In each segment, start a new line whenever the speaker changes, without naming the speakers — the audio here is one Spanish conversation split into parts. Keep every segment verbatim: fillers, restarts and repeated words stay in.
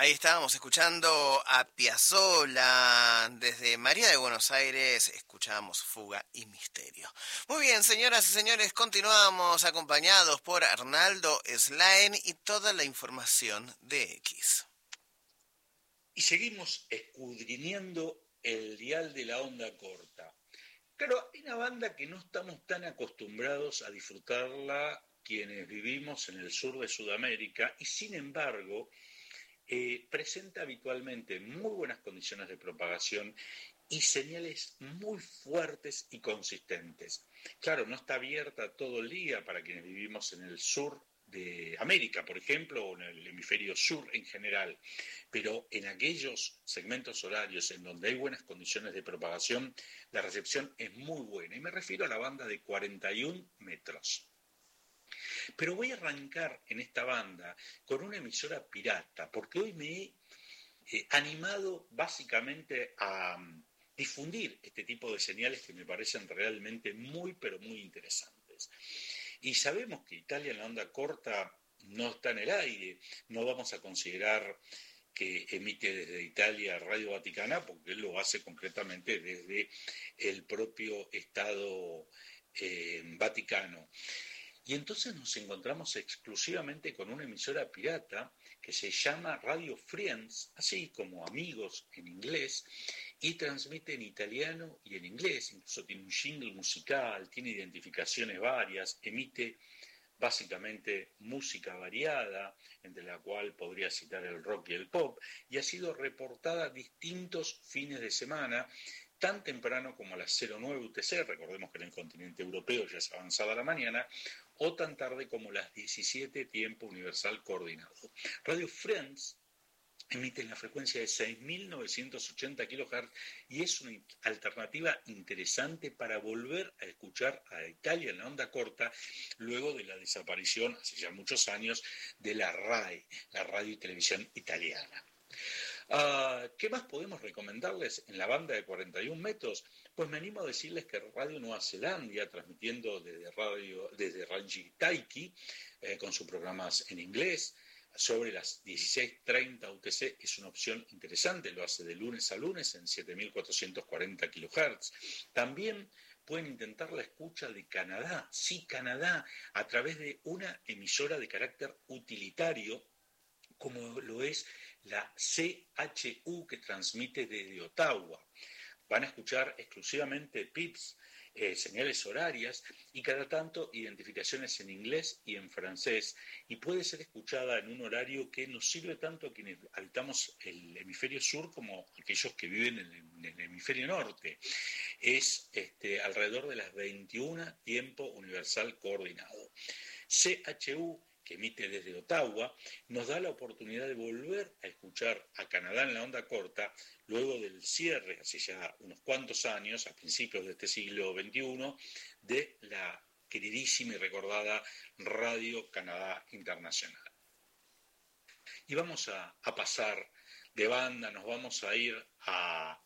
Ahí estábamos escuchando a Piazzolla. Desde María de Buenos Aires escuchábamos Fuga y Misterio. Muy bien, señoras y señores, continuamos acompañados por Arnaldo Slaen y toda la información de X.
Y seguimos escudriñando el dial de la onda corta. Claro, hay una banda que no estamos tan acostumbrados a disfrutarla quienes vivimos en el sur de Sudamérica y sin embargo eh, presenta habitualmente muy buenas condiciones de propagación y señales muy fuertes y consistentes. Claro, no está abierta todo el día para quienes vivimos en el sur de América, por ejemplo, o en el hemisferio sur en general, pero en aquellos segmentos horarios en donde hay buenas condiciones de propagación, la recepción es muy buena, y me refiero a la banda de cuarenta y un metros. Pero voy a arrancar en esta banda con una emisora pirata, porque hoy me he eh, animado básicamente a um, difundir este tipo de señales que me parecen realmente muy, pero muy interesantes. Y sabemos que Italia en la onda corta no está en el aire, no vamos a considerar que emite desde Italia Radio Vaticana, porque él lo hace concretamente desde el propio Estado eh, Vaticano. Y entonces nos encontramos exclusivamente con una emisora pirata que se llama Radio Friends, así como amigos en inglés, y transmite en italiano y en inglés, incluso tiene un jingle musical, tiene identificaciones varias, emite básicamente música variada, entre la cual podría citar el rock y el pop, y ha sido reportada distintos fines de semana, tan temprano como a las cero nueve U T C, recordemos que en el continente europeo ya es avanzada la mañana, o tan tarde como las diecisiete, tiempo universal coordinado. Radio Friends emite en la frecuencia de seis mil novecientos ochenta kilohertz y es una alternativa interesante para volver a escuchar a Italia en la onda corta luego de la desaparición, hace ya muchos años, de la RAI, la radio y televisión italiana. Uh, ¿Qué más podemos recomendarles en la banda de cuarenta y un metros? Pues me animo a decirles que Radio Nueva Zelanda, transmitiendo desde, radio, desde Rangitaiki, eh, con sus programas en inglés, sobre las dieciséis treinta U T C, es una opción interesante, lo hace de lunes a lunes en siete mil cuatrocientos cuarenta kilohertz. También pueden intentar la escucha de Canadá, sí, Canadá, a través de una emisora de carácter utilitario, como lo es la C H U, que transmite desde Ottawa. Van a escuchar exclusivamente P I Ps, eh, señales horarias, y cada tanto identificaciones en inglés y en francés, y puede ser escuchada en un horario que nos sirve tanto a quienes habitamos el hemisferio sur como a aquellos que viven en el, en el hemisferio norte. Es este, alrededor de las veintiuna, tiempo universal coordinado. C H U, que emite desde Ottawa, nos da la oportunidad de volver a escuchar a Canadá en la onda corta luego del cierre, hace ya unos cuantos años, a principios de este siglo veintiuno, de la queridísima y recordada Radio Canadá Internacional. Y vamos a, a pasar de banda, nos vamos a ir a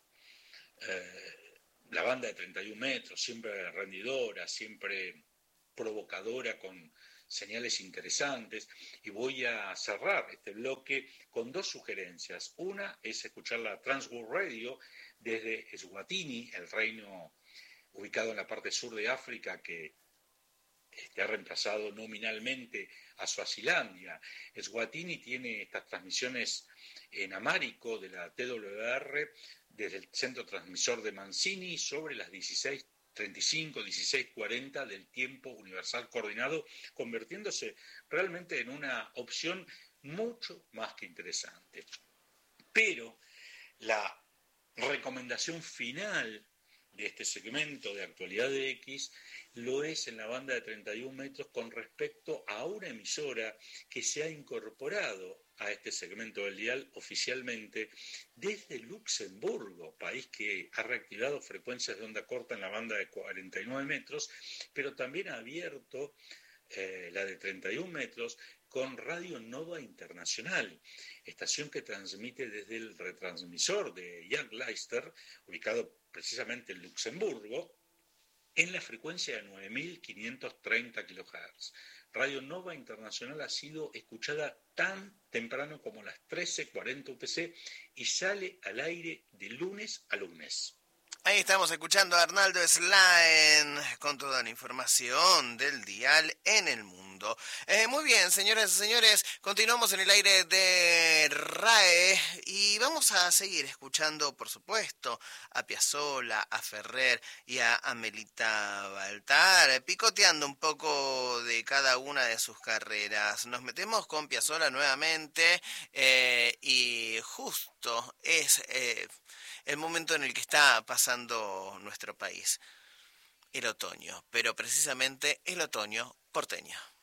eh, la banda de treinta y un metros, siempre rendidora, siempre provocadora, con señales interesantes, y voy a cerrar este bloque con dos sugerencias. Una es escuchar la Transworld Radio desde Eswatini, el reino ubicado en la parte sur de África que este, ha reemplazado nominalmente a Suazilandia. Eswatini tiene estas transmisiones en amárico de la T W R desde el centro transmisor de Mancini sobre las dieciséis treinta y cinco, dieciséis cuarenta del tiempo universal coordinado, convirtiéndose realmente en una opción mucho más que interesante. Pero la recomendación final de este segmento de Actualidad de X lo es en la banda de treinta y un metros con respecto a una emisora que se ha incorporado a este segmento del dial oficialmente desde Luxemburgo, país que ha reactivado frecuencias de onda corta en la banda de cuarenta y nueve metros, pero también ha abierto eh, la de treinta y un metros con Radio Nova Internacional, estación que transmite desde el retransmisor de Jan Leister, ubicado precisamente en Luxemburgo, en la frecuencia de nueve mil quinientos treinta kilohertz. Radio Nova Internacional ha sido escuchada tan temprano como las trece cuarenta U T C y sale al aire de lunes a lunes.
Ahí estamos escuchando a Arnaldo Slaen con toda la información del dial en el mundo. Eh, muy bien, señoras y señores, continuamos en el aire de R A E y vamos a seguir escuchando, por supuesto, a Piazzolla, a Ferrer y a Amelita Baltar, picoteando un poco de cada una de sus carreras. Nos metemos con Piazzolla nuevamente eh, y justo es... Eh, el momento en el que está pasando nuestro país, el otoño, pero precisamente el otoño porteño.